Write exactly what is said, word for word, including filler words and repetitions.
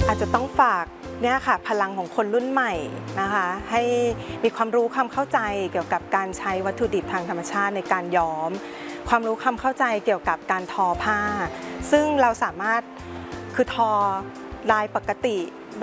อาจจะต้องฝากเนี่ยค่ะพลังของคนรุ่นใหม่นะคะให้มีความรู้ความเข้าใจเกี่ยวกับการใช้วัตถุดิบทางธรรมชาติในการย้อมความรู้ความเข้าใจเกี่ยวกับการทอผ้าซึ่งเราสามารถคือทอลายปกติ